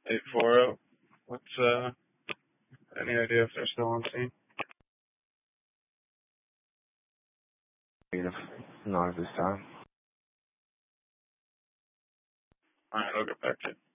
840. What's any idea if they're still on scene? Negative. Not at this time. Alright, I'll get back to you.